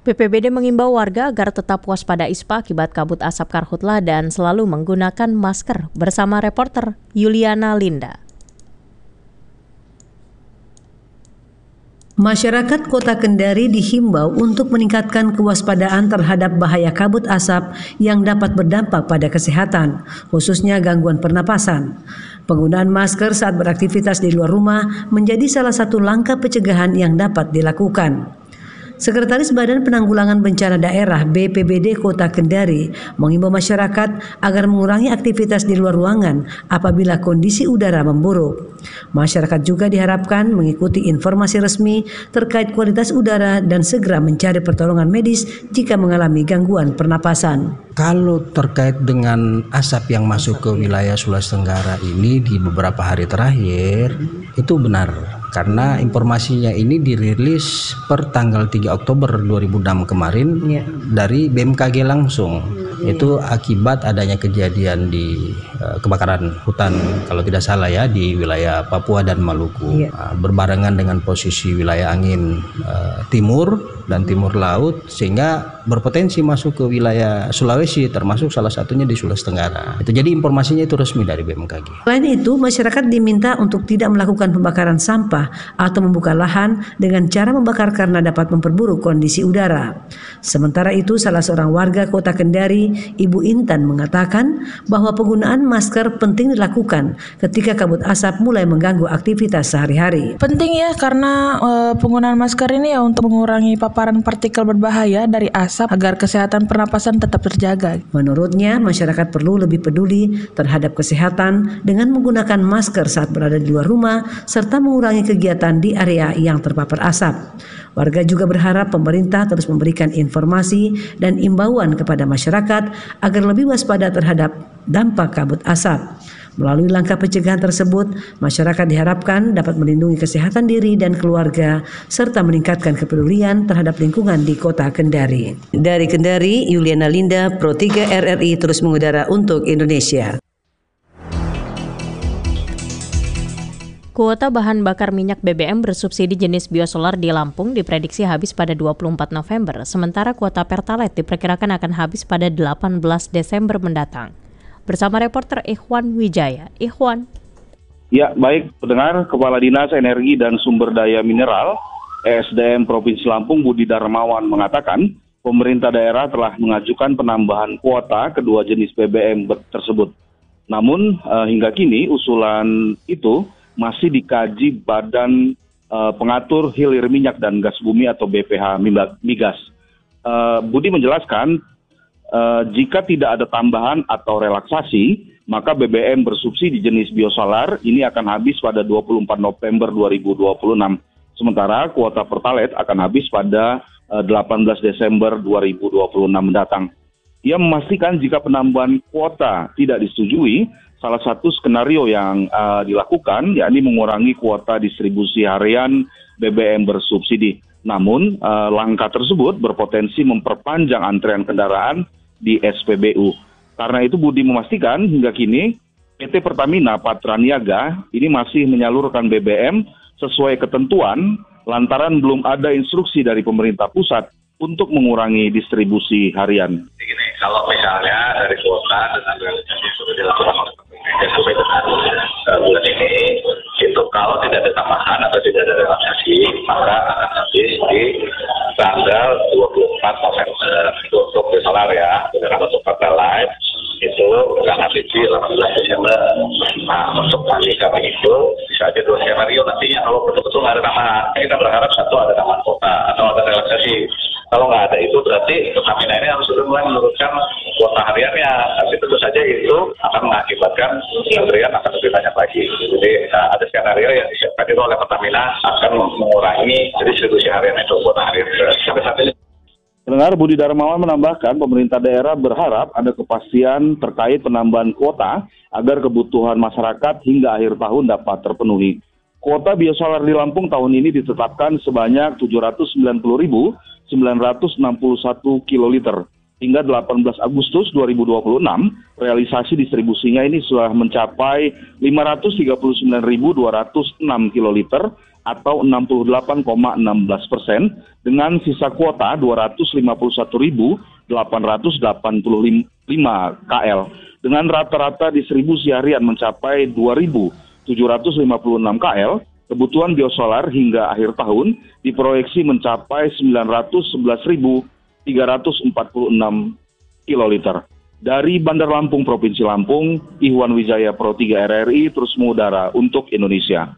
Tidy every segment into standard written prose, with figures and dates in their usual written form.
BPBD mengimbau warga agar tetap waspada ISPA akibat kabut asap karhutla dan selalu menggunakan masker. Bersama reporter Yuliana Linda. Masyarakat Kota Kendari dihimbau untuk meningkatkan kewaspadaan terhadap bahaya kabut asap yang dapat berdampak pada kesehatan, khususnya gangguan pernapasan. Penggunaan masker saat beraktivitas di luar rumah menjadi salah satu langkah pencegahan yang dapat dilakukan. Sekretaris Badan Penanggulangan Bencana Daerah BPBD Kota Kendari mengimbau masyarakat agar mengurangi aktivitas di luar ruangan apabila kondisi udara memburuk. Masyarakat juga diharapkan mengikuti informasi resmi terkait kualitas udara dan segera mencari pertolongan medis jika mengalami gangguan pernapasan. Kalau terkait dengan asap yang masuk ke wilayah Sulawesi Tenggara ini di beberapa hari terakhir, itu benar. Karena informasinya ini dirilis per tanggal 3 Oktober 2006 kemarin dari BMKG langsung. Itu akibat adanya kejadian di kebakaran hutan kalau tidak salah ya di wilayah Papua dan Maluku. Berbarengan dengan posisi wilayah angin timur dan timur laut sehingga berpotensi masuk ke wilayah Sulawesi termasuk salah satunya di Sulawesi Tenggara. Itu jadi informasinya itu resmi dari BMKG. Selain itu, masyarakat diminta untuk tidak melakukan pembakaran sampah atau membuka lahan dengan cara membakar karena dapat memperburuk kondisi udara. Sementara itu, salah seorang warga Kota Kendari, Ibu Intan mengatakan bahwa penggunaan masker penting dilakukan ketika kabut asap mulai mengganggu aktivitas sehari-hari. Penting ya karena penggunaan masker ini ya untuk mengurangi paparan partikel berbahaya dari asap agar kesehatan pernapasan tetap terjaga. Menurutnya, masyarakat perlu lebih peduli terhadap kesehatan dengan menggunakan masker saat berada di luar rumah serta mengurangi kegiatan di area yang terpapar asap. Warga juga berharap pemerintah terus memberikan informasi dan imbauan kepada masyarakat agar lebih waspada terhadap dampak kabut asap. Melalui langkah pencegahan tersebut, masyarakat diharapkan dapat melindungi kesehatan diri dan keluarga serta meningkatkan kepedulian terhadap lingkungan di Kota Kendari. Dari Kendari, Yuliana Linda, Pro 3 RRI terus mengudara untuk Indonesia. Kuota bahan bakar minyak BBM bersubsidi jenis biosolar di Lampung diprediksi habis pada 24 November, sementara kuota Pertalite diperkirakan akan habis pada 18 Desember mendatang. Bersama reporter Ikhwan Wijaya. Ikhwan. Ya, baik pendengar, Kepala Dinas Energi dan Sumber Daya Mineral ESDM Provinsi Lampung Budi Darmawan mengatakan pemerintah daerah telah mengajukan penambahan kuota kedua jenis BBM tersebut. Namun hingga kini usulan itu masih dikaji Badan Pengatur Hilir Minyak dan Gas Bumi atau BPH Migas. Budi menjelaskan jika tidak ada tambahan atau relaksasi, maka BBM bersubsidi jenis biosolar ini akan habis pada 24 November 2026. Sementara kuota Pertalite akan habis pada 18 Desember 2026 mendatang. Ia memastikan jika penambahan kuota tidak disetujui, salah satu skenario yang dilakukan yakni mengurangi kuota distribusi harian BBM bersubsidi. Namun langkah tersebut berpotensi memperpanjang antrean kendaraan di SPBU. Karena itu Budi memastikan hingga kini PT Pertamina Patraniaga ini masih menyalurkan BBM sesuai ketentuan lantaran belum ada instruksi dari pemerintah pusat untuk mengurangi distribusi harian. Begini, kalau misalnya dari kuota dengan realisasi sudah dilakukan oleh pemerintah sampai dengan bulan ini, itu kalau tidak ada tambahan atau tidak ada relaksasi, maka akan habis di tanggal 24 November untuk solar ya, dengan untuk Pertalite itu akan habis di 18 Desember. Nah, untuk kami itu bisa ada dua skenario nantinya kalau betul-betul nggak ada tambahan. Kita berharap satu ada tambahan kuota atau ada relaksasi. Kalau nggak ada itu berarti Pertamina ini harus sudah mulai menurunkan kuota hariannya. Tapi tentu saja itu akan mengakibatkan antrian akan lebih banyak lagi. Jadi ada skenario yang disiapkan itu oleh Pertamina akan mengurangi distribusi harian itu kuota harian sampai saat ini. Pendengar, Budi Darmawan menambahkan pemerintah daerah berharap ada kepastian terkait penambahan kuota agar kebutuhan masyarakat hingga akhir tahun dapat terpenuhi. Kuota biosolar di Lampung tahun ini ditetapkan sebanyak 790.961 kiloliter. Hingga 18 Agustus 2026, realisasi distribusinya ini sudah mencapai 539.206 kiloliter atau 68,16% dengan sisa kuota 251.885 KL dengan rata-rata distribusi harian mencapai 2.756 KL. Kebutuhan biosolar hingga akhir tahun diproyeksi mencapai 911.346 kiloliter. Dari Bandar Lampung, Provinsi Lampung, Ihwan Wijaya Pro 3 RRI terus mengudara untuk Indonesia.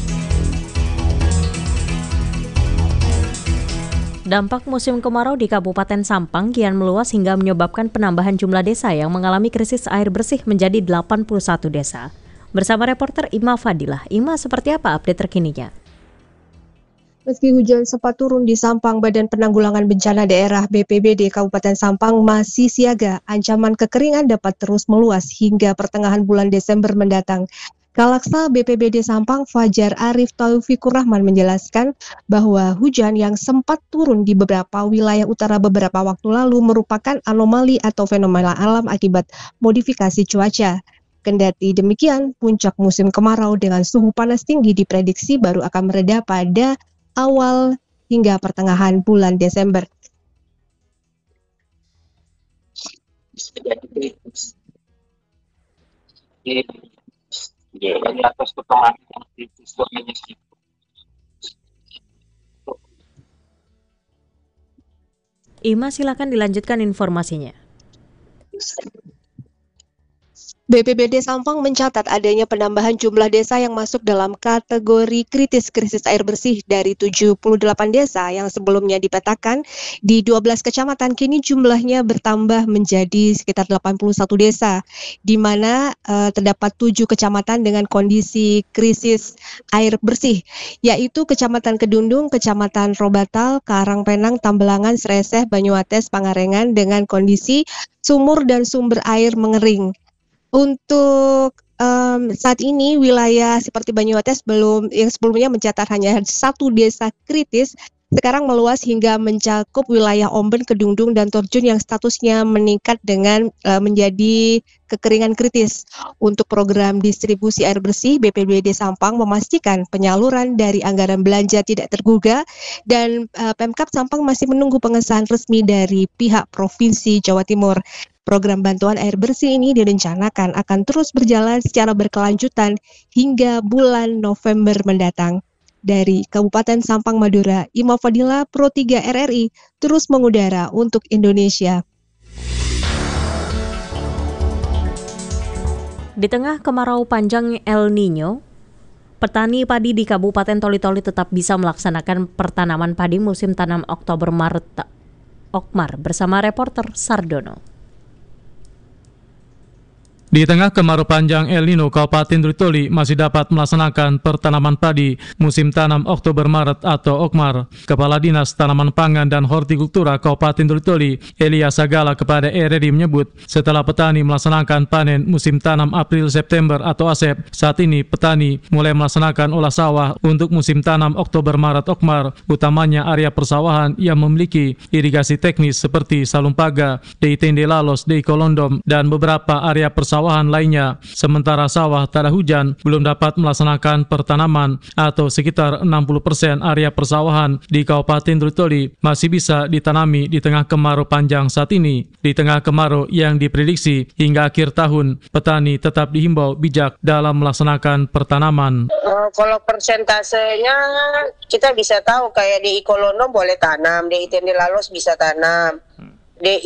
Dampak musim kemarau di Kabupaten Sampang kian meluas hingga menyebabkan penambahan jumlah desa yang mengalami krisis air bersih menjadi 81 desa. Bersama reporter Ima Fadilah. Ima, seperti apa update terkininya? Meski hujan sempat turun di Sampang, Badan Penanggulangan Bencana Daerah BPBD Kabupaten Sampang masih siaga. Ancaman kekeringan dapat terus meluas hingga pertengahan bulan Desember mendatang. Kalaksa BPBD Sampang Fajar Arif Taufikur Rahman menjelaskan bahwa hujan yang sempat turun di beberapa wilayah utara beberapa waktu lalu merupakan anomali atau fenomena alam akibat modifikasi cuaca. Kendati demikian, puncak musim kemarau dengan suhu panas tinggi diprediksi baru akan mereda pada awal hingga pertengahan bulan Desember. Ima, silakan dilanjutkan informasinya. BPBD Sampang mencatat adanya penambahan jumlah desa yang masuk dalam kategori kritis air bersih dari 78 desa yang sebelumnya dipetakan di 12 kecamatan, kini jumlahnya bertambah menjadi sekitar 81 desa, di mana terdapat 7 kecamatan dengan kondisi krisis air bersih, yaitu Kecamatan Kedundung, Kecamatan Robatal, Karangpenang, Tambelangan, Sreseh, Banyuates, Pangarengan dengan kondisi sumur dan sumber air mengering. Untuk saat ini wilayah seperti Banyuates yang sebelumnya mencatat hanya 1 desa kritis, sekarang meluas hingga mencakup wilayah Omben, Kedundung, dan Torjun yang statusnya meningkat dengan menjadi kekeringan kritis. Untuk program distribusi air bersih, BPBD Sampang memastikan penyaluran dari anggaran belanja tidak tergugah dan Pemkab Sampang masih menunggu pengesahan resmi dari pihak Provinsi Jawa Timur. Program bantuan air bersih ini direncanakan akan terus berjalan secara berkelanjutan hingga bulan November mendatang. Dari Kabupaten Sampang, Madura, Ima Fadilah, Pro 3 RRI, terus mengudara untuk Indonesia. Di tengah kemarau panjang El Nino, petani padi di Kabupaten Toli-Toli tetap bisa melaksanakan pertanaman padi musim tanam Oktober-Maret Okmar bersama reporter Sardono. Di tengah kemarau panjang El Nino, Kabupaten Toli-Toli masih dapat melaksanakan pertanaman padi musim tanam Oktober-Maret atau Okmar. Kepala Dinas Tanaman Pangan dan Hortikultura Kabupaten Toli-Toli, Elia Sagala kepada RRI menyebut, setelah petani melaksanakan panen musim tanam April-September atau ASEP, saat ini petani mulai melaksanakan olah sawah untuk musim tanam Oktober-Maret Okmar, utamanya area persawahan yang memiliki irigasi teknis seperti Salumpaga, di Tende Lalos, di Kolondom, dan beberapa area persawahan lainnya. Sementara sawah tak ada hujan belum dapat melaksanakan pertanaman atau sekitar 60% area persawahan di Kabupaten Toli-Toli masih bisa ditanami di tengah kemarau panjang saat ini. Di tengah kemarau yang diprediksi hingga akhir tahun, petani tetap dihimbau bijak dalam melaksanakan pertanaman. Kalau persentasenya kita bisa tahu kayak di Kolondom boleh tanam, di Tende Lalos bisa tanam, di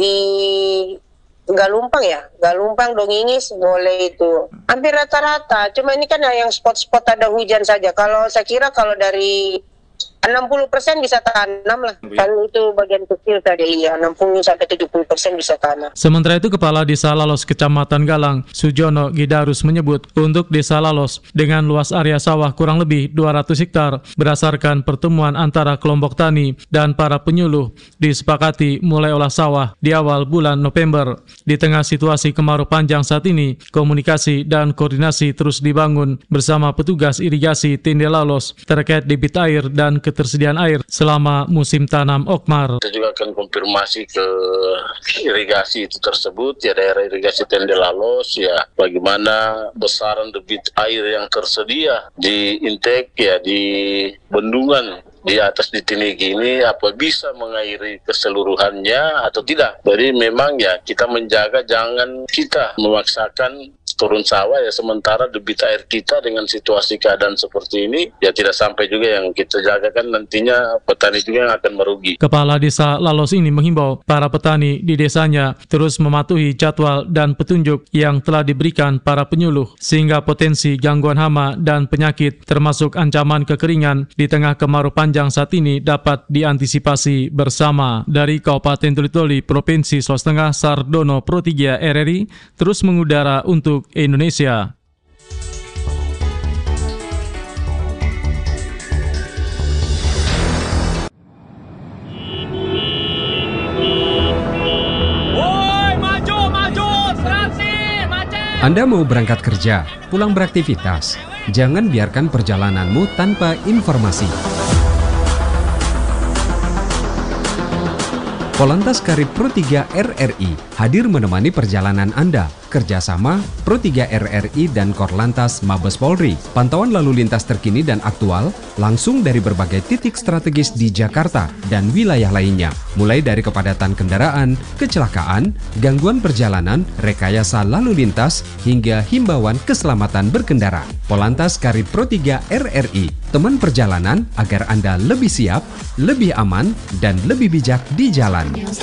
Galumpang Dongingis boleh itu. Hampir rata-rata, cuma ini kan yang spot-spot ada hujan saja. Kalau saya kira kalau dari 60% bisa tanam lah. Kalau itu bagian kecil tadi, ya 60-70% bisa tanam. Sementara itu, Kepala Desa Lalos Kecamatan Galang, Sujono Gidarus menyebut untuk Desa Lalos dengan luas area sawah kurang lebih 200 hektar, berdasarkan pertemuan antara kelompok tani dan para penyuluh, disepakati mulai olah sawah di awal bulan November. Di tengah situasi kemarau panjang saat ini, komunikasi dan koordinasi terus dibangun bersama petugas irigasi Tende Lalos terkait debit air dan ketersediaan air selama musim tanam Okmar. Kita juga akan konfirmasi ke irigasi itu tersebut, ya daerah irigasi Tende Lalos, ya bagaimana besaran debit air yang tersedia di intake, ya di bendungan di atas di Tinigi ini, apa bisa mengairi keseluruhannya atau tidak. Jadi memang ya kita menjaga, jangan kita memaksakan turun sawah ya, sementara debit air kita dengan situasi keadaan seperti ini ya tidak sampai juga yang kita jaga, kan nantinya petani juga yang akan merugi. Kepala Desa Lalos ini menghimbau para petani di desanya terus mematuhi jadwal dan petunjuk yang telah diberikan para penyuluh sehingga potensi gangguan hama dan penyakit termasuk ancaman kekeringan di tengah kemarau panjang saat ini dapat diantisipasi bersama. Dari Kabupaten Toli-Toli, Provinsi Sulawesi Tengah, Sardono Pro 3 RRI terus mengudara untuk Indonesia. Anda mau berangkat kerja, pulang beraktivitas, jangan biarkan perjalananmu tanpa informasi. Polantas Karib Pro 3 RRI hadir menemani perjalanan Anda. Kerjasama Pro 3 RRI dan Korlantas Mabes Polri. Pantauan lalu lintas terkini dan aktual langsung dari berbagai titik strategis di Jakarta dan wilayah lainnya. Mulai dari kepadatan kendaraan, kecelakaan, gangguan perjalanan, rekayasa lalu lintas, hingga himbauan keselamatan berkendara. Polantas Karib Pro 3 RRI, teman perjalanan agar Anda lebih siap, lebih aman, dan lebih bijak di jalan.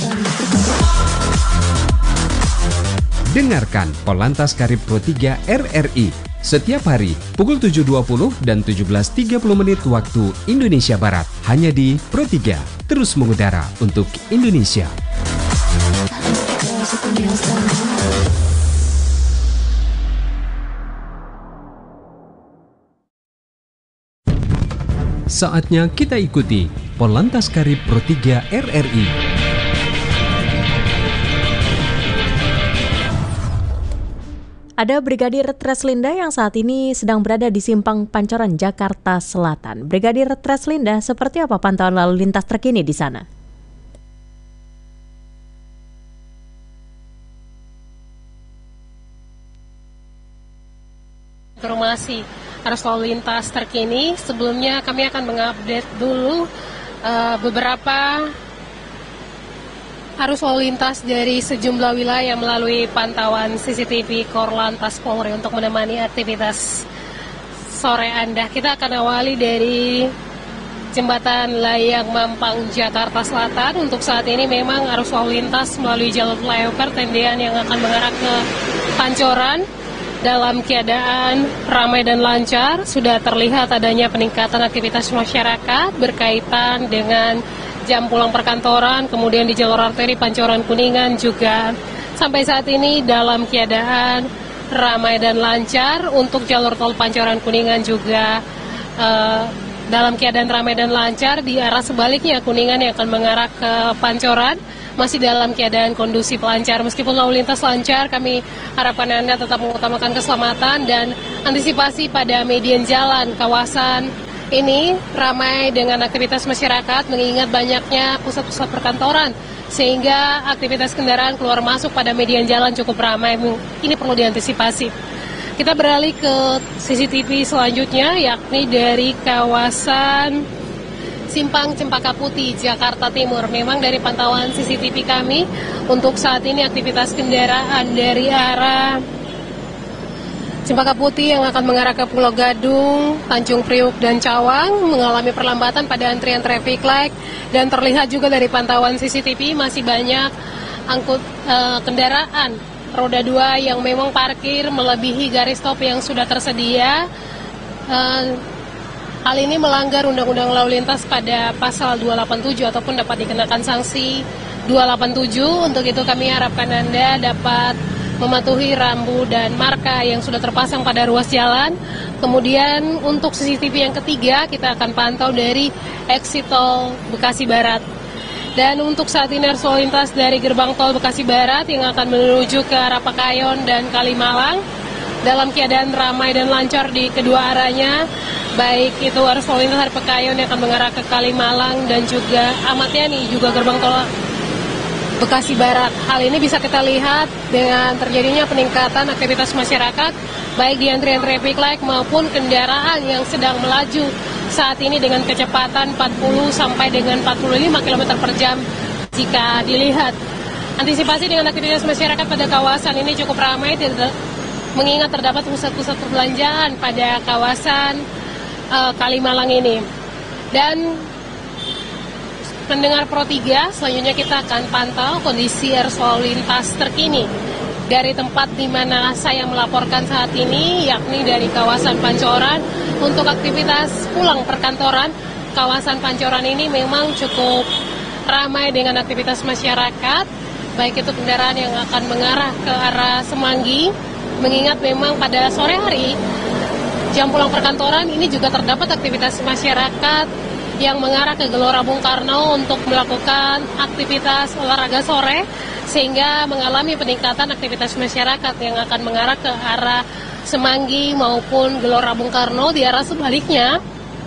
Dengarkan Polantas Karib Pro 3 RRI setiap hari pukul 7.20 dan 17.30 menit waktu Indonesia Barat. Hanya di Pro 3, terus mengudara untuk Indonesia. Saatnya kita ikuti Polantas Karib Pro 3 RRI. Ada Brigadir Treslinda yang saat ini sedang berada di Simpang Pancoran, Jakarta Selatan. Brigadir Treslinda, seperti apa pantauan lalu lintas terkini di sana? Informasi arus lalu lintas terkini, sebelumnya kami akan mengupdate dulu beberapa arus lalu lintas dari sejumlah wilayah melalui pantauan CCTV Korlantas Polri untuk menemani aktivitas sore Anda. Kita akan awali dari Jembatan Layang Mampang, Jakarta Selatan. Untuk saat ini memang arus lalu lintas melalui jalur flyover tendean yang akan mengarah ke Pancoran dalam keadaan ramai dan lancar. Sudah terlihat adanya peningkatan aktivitas masyarakat berkaitan dengan jam pulang perkantoran, kemudian di jalur arteri Pancoran Kuningan juga sampai saat ini dalam keadaan ramai dan lancar. Untuk jalur tol Pancoran Kuningan juga dalam keadaan ramai dan lancar. Di arah sebaliknya Kuningan yang akan mengarah ke Pancoran masih dalam keadaan kondusif lancar. Meskipun lalu lintas lancar, kami harapkan Anda tetap mengutamakan keselamatan dan antisipasi pada median jalan kawasan ini ramai dengan aktivitas masyarakat, mengingat banyaknya pusat-pusat perkantoran sehingga aktivitas kendaraan keluar masuk pada median jalan cukup ramai. Ini perlu diantisipasi. Kita beralih ke CCTV selanjutnya, yakni dari kawasan Simpang Cempaka Putih, Jakarta Timur. Memang dari pantauan CCTV kami, untuk saat ini aktivitas kendaraan dari arah Cempaka Putih yang akan mengarah ke Pulau Gadung, Tanjung Priuk, dan Cawang mengalami perlambatan pada antrian traffic light. Dan terlihat juga dari pantauan CCTV masih banyak kendaraan roda 2 yang memang parkir melebihi garis stop yang sudah tersedia. Hal ini melanggar Undang-Undang Lalu Lintas pada pasal 287 ataupun dapat dikenakan sanksi 287. Untuk itu kami harapkan Anda dapat mematuhi rambu dan marka yang sudah terpasang pada ruas jalan. Kemudian untuk CCTV yang ketiga kita akan pantau dari exit tol Bekasi Barat. Dan untuk saat ini arus lalu lintas dari gerbang tol Bekasi Barat yang akan menuju ke arah Pakayon dan Kalimalang dalam keadaan ramai dan lancar di kedua arahnya. baik itu arus lalu lintas dari Pekayon yang akan mengarah ke Kalimalang dan juga Ahmad Yani, juga gerbang tol Bekasi Barat. Hal ini bisa kita lihat dengan terjadinya peningkatan aktivitas masyarakat, baik di antrian traffic light maupun kendaraan yang sedang melaju saat ini dengan kecepatan 40 sampai dengan 45 km per jam. Jika dilihat, antisipasi dengan aktivitas masyarakat pada kawasan ini cukup ramai, mengingat terdapat pusat-pusat perbelanjaan pada kawasan Kalimalang ini. Dan pendengar Pro 3, selanjutnya kita akan pantau kondisi arus lalu lintas terkini dari tempat di mana saya melaporkan saat ini, yakni dari kawasan Pancoran. Untuk aktivitas pulang perkantoran, kawasan Pancoran ini memang cukup ramai dengan aktivitas masyarakat, baik itu kendaraan yang akan mengarah ke arah Semanggi, mengingat memang pada sore hari, jam pulang perkantoran ini juga terdapat aktivitas masyarakat yang mengarah ke Gelora Bung Karno untuk melakukan aktivitas olahraga sore, sehingga mengalami peningkatan aktivitas masyarakat yang akan mengarah ke arah Semanggi maupun Gelora Bung Karno. Di arah sebaliknya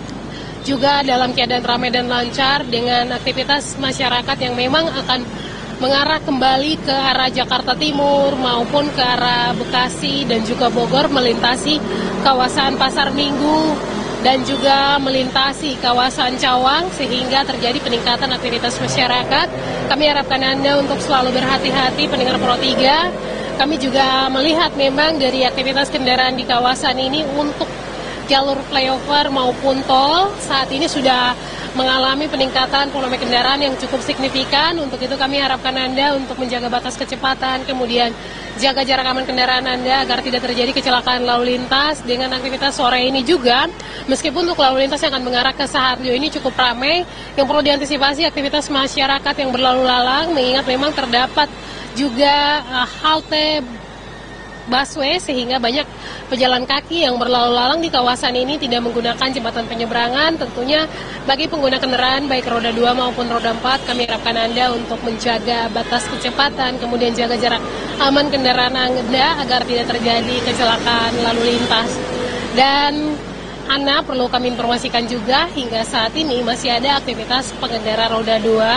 juga dalam keadaan ramai dan lancar dengan aktivitas masyarakat yang memang akan mengarah kembali ke arah Jakarta Timur maupun ke arah Bekasi dan juga Bogor, melintasi kawasan Pasar Minggu dan juga melintasi kawasan Cawang, sehingga terjadi peningkatan aktivitas masyarakat. Kami harapkan Anda untuk selalu berhati-hati, pendengar Pro 3. Kami juga melihat memang dari aktivitas kendaraan di kawasan ini untuk jalur flyover maupun tol saat ini sudah mengalami peningkatan volume kendaraan yang cukup signifikan. Untuk itu kami harapkan Anda untuk menjaga batas kecepatan, kemudian jaga jarak aman kendaraan Anda agar tidak terjadi kecelakaan lalu lintas. Dengan aktivitas sore ini juga, meskipun untuk lalu lintas yang akan mengarah ke Saharjo ini cukup ramai, yang perlu diantisipasi aktivitas masyarakat yang berlalu lalang, mengingat memang terdapat juga halte busway, sehingga banyak pejalan kaki yang berlalu lalang di kawasan ini tidak menggunakan jembatan penyeberangan. Tentunya bagi pengguna kendaraan baik roda 2 maupun roda 4, kami harapkan Anda untuk menjaga batas kecepatan, kemudian jaga jarak aman kendaraan Anda agar tidak terjadi kecelakaan lalu lintas. Dan Ana, perlu kami informasikan juga hingga saat ini masih ada aktivitas pengendara roda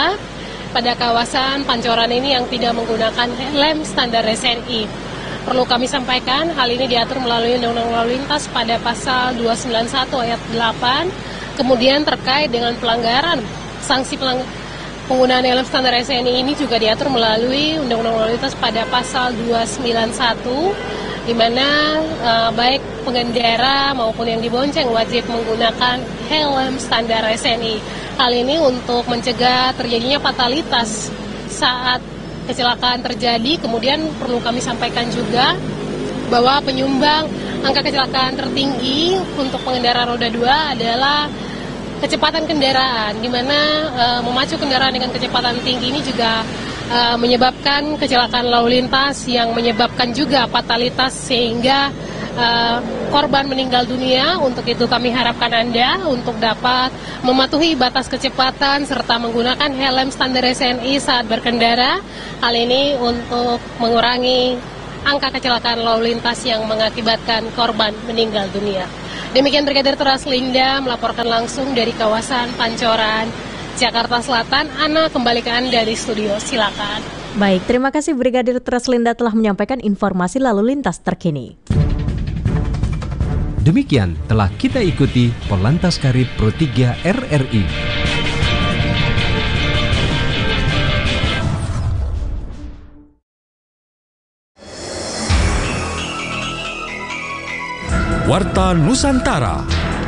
2 pada kawasan Pancoran ini yang tidak menggunakan helm standar SNI. Perlu kami sampaikan, hal ini diatur melalui Undang-Undang Lalu Lintas pada pasal 291 ayat 8. Kemudian terkait dengan pelanggaran, sanksi penggunaan helm standar SNI ini juga diatur melalui Undang-Undang Lalu Lintas pada pasal 291, di mana baik pengendara maupun yang dibonceng wajib menggunakan helm standar SNI. Hal ini untuk mencegah terjadinya fatalitas saat kecelakaan terjadi. Kemudian perlu kami sampaikan juga bahwa penyumbang angka kecelakaan tertinggi untuk pengendara roda 2 adalah kecepatan kendaraan, di mana memacu kendaraan dengan kecepatan tinggi ini juga menyebabkan kecelakaan lalu lintas yang menyebabkan juga fatalitas sehingga korban meninggal dunia. Untuk itu kami harapkan Anda untuk dapat mematuhi batas kecepatan serta menggunakan helm standar SNI saat berkendara. Hal ini untuk mengurangi angka kecelakaan lalu lintas yang mengakibatkan korban meninggal dunia. Demikian Brigadir Teras Linda melaporkan langsung dari kawasan Pancoran, Jakarta Selatan. Ana, kembali ke Anda di studio, silakan. Baik, terima kasih Brigadir Teras Linda telah menyampaikan informasi lalu lintas terkini. Demikian telah kita ikuti Polantas Karib Pro 3 RRI. Warta Nusantara.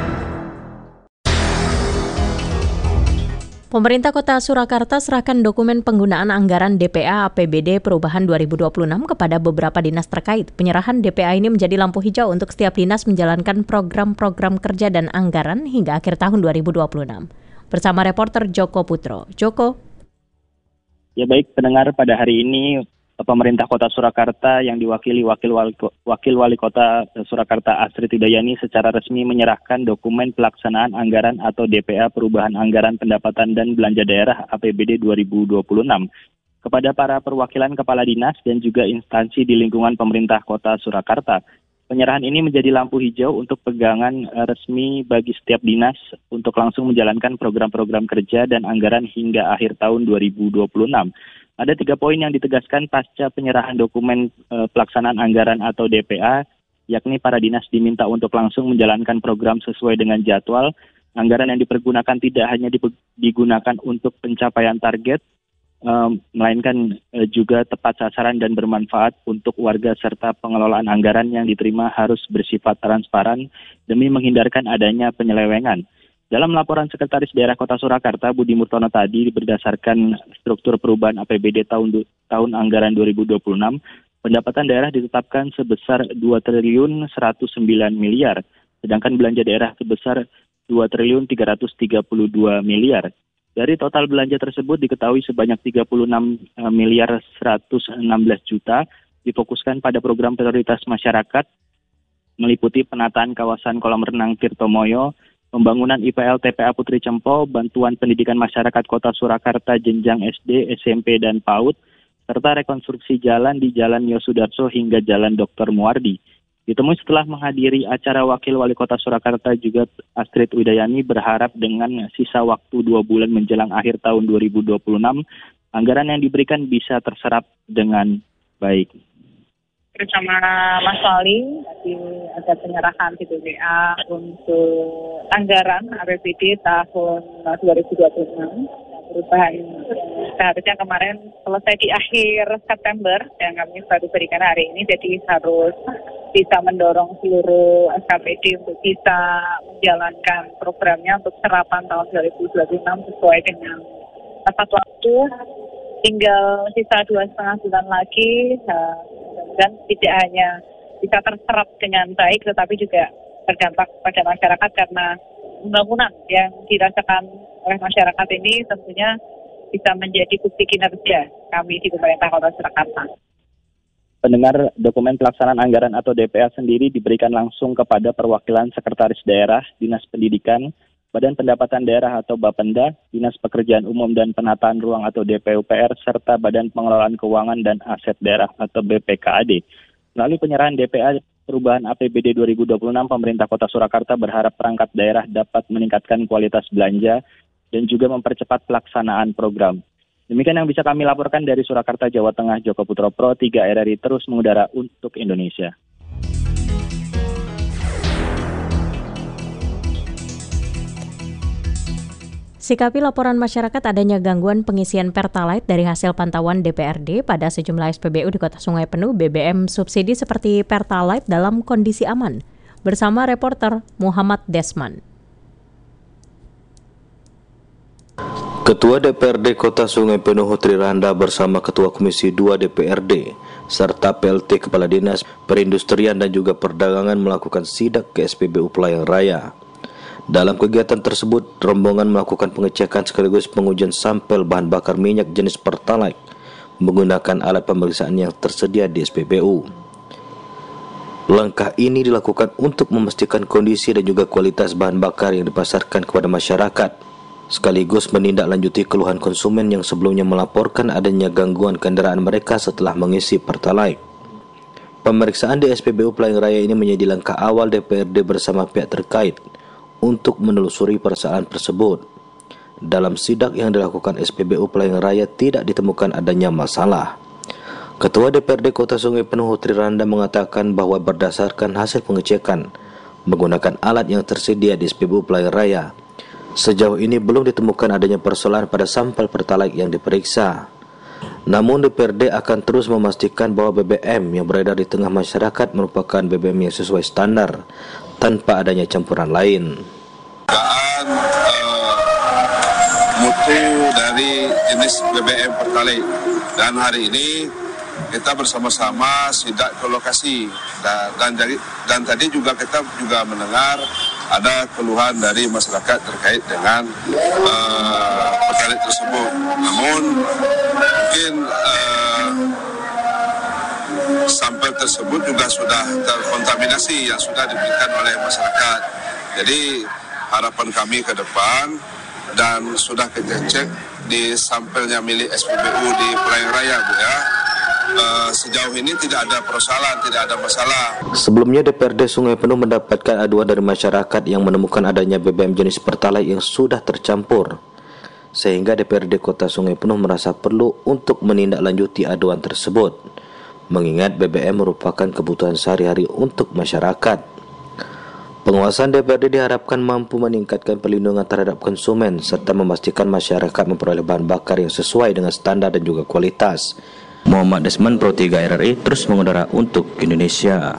Pemerintah Kota Surakarta serahkan dokumen penggunaan anggaran DPA APBD perubahan 2026 kepada beberapa dinas terkait. Penyerahan DPA ini menjadi lampu hijau untuk setiap dinas menjalankan program-program kerja dan anggaran hingga akhir tahun 2026. Bersama reporter Joko Putro. Joko. Ya baik, pendengar, pada hari ini pemerintah Kota Surakarta yang diwakili Wakil Wali Kota Surakarta Astrid Hidayani secara resmi menyerahkan dokumen pelaksanaan anggaran atau DPA perubahan anggaran pendapatan dan belanja daerah APBD 2026 kepada para perwakilan kepala dinas dan juga instansi di lingkungan pemerintah Kota Surakarta. Penyerahan ini menjadi lampu hijau untuk pegangan resmi bagi setiap dinas untuk langsung menjalankan program-program kerja dan anggaran hingga akhir tahun 2026. Ada 3 poin yang ditegaskan pasca penyerahan dokumen pelaksanaan anggaran atau DPA, yakni para dinas diminta untuk langsung menjalankan program sesuai dengan jadwal. Anggaran yang dipergunakan tidak hanya digunakan untuk pencapaian target, melainkan juga tepat sasaran dan bermanfaat untuk warga serta pengelolaan anggaran yang diterima harus bersifat transparan demi menghindarkan adanya penyelewengan. Dalam laporan Sekretaris Daerah Kota Surakarta Budi Murtono tadi, berdasarkan struktur perubahan APBD tahun anggaran 2026, pendapatan daerah ditetapkan sebesar 2.109 miliar, sedangkan belanja daerah sebesar 2.332 miliar. Dari total belanja tersebut diketahui sebanyak 36 miliar 116 juta difokuskan pada program prioritas masyarakat, meliputi penataan kawasan kolam renang Tirtomoyo, pembangunan IPL TPA Putri Cempo, bantuan pendidikan masyarakat Kota Surakarta jenjang SD, SMP, dan PAUD, serta rekonstruksi jalan di Jalan Yosudarso hingga Jalan Dr. Muardi. Ditemui setelah menghadiri acara Wakil Wali Kota Surakarta juga Astrid Widayani berharap dengan sisa waktu 2 bulan menjelang akhir tahun 2026, anggaran yang diberikan bisa terserap dengan baik. Bersama Mas Wali, ada penyerahan TPA untuk anggaran APBD tahun 2026. Perubahan seharusnya kemarin selesai di akhir September yang kami baru berikan hari ini, jadi harus bisa mendorong seluruh SKPD untuk bisa menjalankan programnya untuk serapan tahun 2026 sesuai dengan tepat waktu. Tinggal sisa 2,5 bulan lagi dan tidak hanya bisa terserap dengan baik tetapi juga berdampak pada masyarakat karena pembangunan yang dirasakan oleh masyarakat ini tentunya bisa menjadi bukti kinerja kami di pemerintah Kota Surakarta. Pendengar, dokumen pelaksanaan anggaran atau DPA sendiri diberikan langsung kepada perwakilan Sekretaris Daerah, Dinas Pendidikan, Badan Pendapatan Daerah atau Bapenda, Dinas Pekerjaan Umum dan Penataan Ruang atau DPUPR, serta Badan Pengelolaan Keuangan dan Aset Daerah atau BPKAD. Melalui penyerahan DPA perubahan APBD 2026, pemerintah Kota Surakarta berharap perangkat daerah dapat meningkatkan kualitas belanja dan juga mempercepat pelaksanaan program. Demikian yang bisa kami laporkan dari Surakarta, Jawa Tengah. Joko Putro, Pro 3 RRI terus mengudara untuk Indonesia. Sikapi laporan masyarakat adanya gangguan pengisian Pertalite dari hasil pantauan DPRD pada sejumlah SPBU di Kota Sungai Penuh, BBM subsidi seperti Pertalite dalam kondisi aman. Bersama reporter Muhammad Desman. Ketua DPRD Kota Sungai Penuh Triranda bersama Ketua Komisi 2 DPRD serta PLT Kepala Dinas Perindustrian dan juga Perdagangan melakukan sidak ke SPBU Pelayang Raya. Dalam kegiatan tersebut, rombongan melakukan pengecekan sekaligus pengujian sampel bahan bakar minyak jenis Pertalite menggunakan alat pemeriksaan yang tersedia di SPBU. Langkah ini dilakukan untuk memastikan kondisi dan juga kualitas bahan bakar yang dipasarkan kepada masyarakat, sekaligus menindaklanjuti keluhan konsumen yang sebelumnya melaporkan adanya gangguan kendaraan mereka setelah mengisi Pertalite. Pemeriksaan di SPBU Pelayang Raya ini menjadi langkah awal DPRD bersama pihak terkait untuk menelusuri persoalan tersebut. Dalam sidak yang dilakukan SPBU Pelayang Raya tidak ditemukan adanya masalah. Ketua DPRD Kota Sungai Penuh Triranda mengatakan bahwa berdasarkan hasil pengecekan menggunakan alat yang tersedia di SPBU Pelayang Raya, sejauh ini belum ditemukan adanya persoalan pada sampel Pertalite yang diperiksa. Namun DPRD akan terus memastikan bahwa BBM yang beredar di tengah masyarakat merupakan BBM yang sesuai standar tanpa adanya campuran lain. Mutu dari jenis BBM Pertalite, dan hari ini kita bersama-sama sidak ke lokasi dan tadi juga kita juga mendengar ada keluhan dari masyarakat terkait dengan Pertalite tersebut. Namun mungkin sampel tersebut juga sudah terkontaminasi yang sudah diberikan oleh masyarakat. Jadi harapan kami ke depan, dan sudah kita cek di sampelnya milik SPBU di Pelayang Raya, Bu ya. sejauh ini tidak ada persoalan, tidak ada masalah. Sebelumnya DPRD Sungai Penuh mendapatkan aduan dari masyarakat yang menemukan adanya BBM jenis Pertalite yang sudah tercampur. Sehingga DPRD Kota Sungai Penuh merasa perlu untuk menindaklanjuti aduan tersebut. Mengingat BBM merupakan kebutuhan sehari-hari untuk masyarakat. Penguasaan DPRD diharapkan mampu meningkatkan perlindungan terhadap konsumen serta memastikan masyarakat memperoleh bahan bakar yang sesuai dengan standar dan juga kualitas. Muhammad Desman, Pro 3 RRI, terus mengudara untuk Indonesia.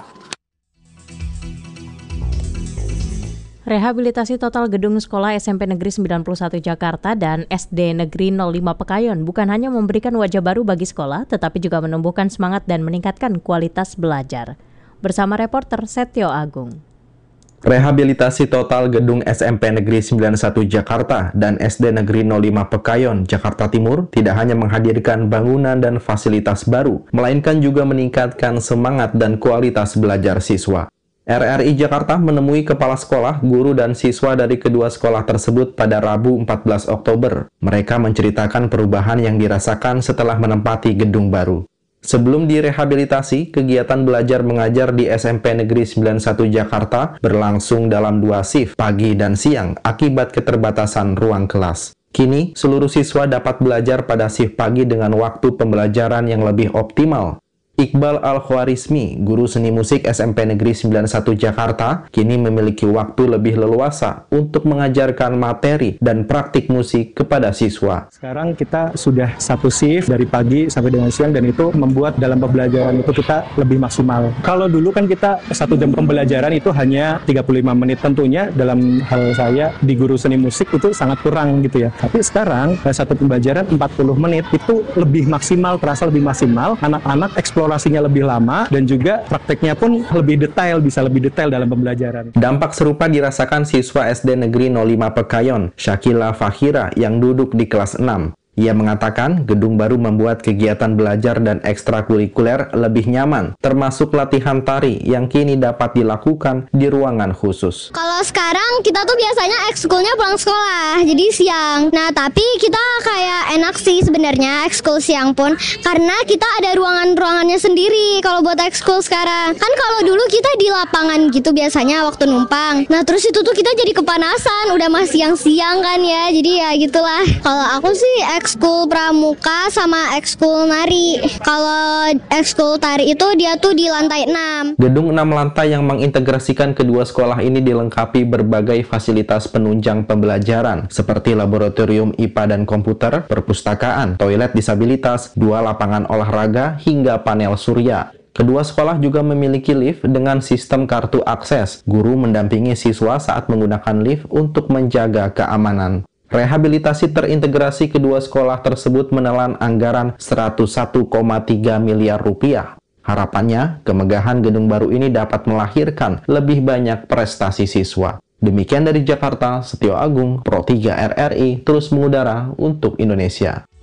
Rehabilitasi total gedung sekolah SMP Negeri 91 Jakarta dan SD Negeri 05 Pekayon bukan hanya memberikan wajah baru bagi sekolah, tetapi juga menumbuhkan semangat dan meningkatkan kualitas belajar. Bersama reporter Setio Agung. Rehabilitasi total gedung SMP Negeri 91 Jakarta dan SD Negeri 05 Pekayon, Jakarta Timur tidak hanya menghadirkan bangunan dan fasilitas baru, melainkan juga meningkatkan semangat dan kualitas belajar siswa. RRI Jakarta menemui kepala sekolah, guru, dan siswa dari kedua sekolah tersebut pada Rabu 14 Oktober. Mereka menceritakan perubahan yang dirasakan setelah menempati gedung baru. Sebelum direhabilitasi, kegiatan belajar mengajar di SMP Negeri 91 Jakarta berlangsung dalam 2 shift, pagi dan siang, akibat keterbatasan ruang kelas. Kini, seluruh siswa dapat belajar pada shift pagi dengan waktu pembelajaran yang lebih optimal. Iqbal Al-Khwarizmi, guru seni musik SMP Negeri 91 Jakarta, kini memiliki waktu lebih leluasa untuk mengajarkan materi dan praktik musik kepada siswa. Sekarang kita sudah 1 shift dari pagi sampai dengan siang dan itu membuat dalam pembelajaran itu kita lebih maksimal. Kalau dulu kan kita 1 jam pembelajaran itu hanya 35 menit, tentunya dalam hal saya di guru seni musik itu sangat kurang gitu ya. Tapi sekarang 1 pembelajaran 40 menit itu lebih maksimal, terasa lebih maksimal, anak-anak eksplorasinya lebih lama dan juga prakteknya pun lebih detail, bisa lebih detail dalam pembelajaran. Dampak serupa dirasakan siswa SD Negeri 05 Pekayon, Syakila Fakhira yang duduk di kelas 6. Ia mengatakan gedung baru membuat kegiatan belajar dan ekstrakurikuler lebih nyaman, termasuk latihan tari yang kini dapat dilakukan di ruangan khusus. Kalau sekarang kita tuh biasanya ekskulnya pulang sekolah, jadi siang. Nah, tapi kita kayak enak sih sebenarnya ekskul siang pun, karena kita ada ruangannya sendiri kalau buat ekskul sekarang. Kan kalau dulu kita di lapangan gitu biasanya waktu numpang. Nah, terus itu tuh kita jadi kepanasan, udah masih siang kan ya, jadi ya gitulah. Kalau aku sih ekskul pramuka sama ekskul nari. Kalau ekskul tari itu dia tuh di lantai 6. Gedung 6 lantai yang mengintegrasikan kedua sekolah ini dilengkapi berbagai fasilitas penunjang pembelajaran seperti laboratorium IPA dan komputer, perpustakaan, toilet disabilitas, 2 lapangan olahraga, hingga panel surya. Kedua sekolah juga memiliki lift dengan sistem kartu akses. Guru mendampingi siswa saat menggunakan lift untuk menjaga keamanan. Rehabilitasi terintegrasi kedua sekolah tersebut menelan anggaran 101,3 miliar rupiah. Harapannya, kemegahan gedung baru ini dapat melahirkan lebih banyak prestasi siswa. Demikian dari Jakarta, Setio Agung, Pro 3 RRI, terus mengudara untuk Indonesia.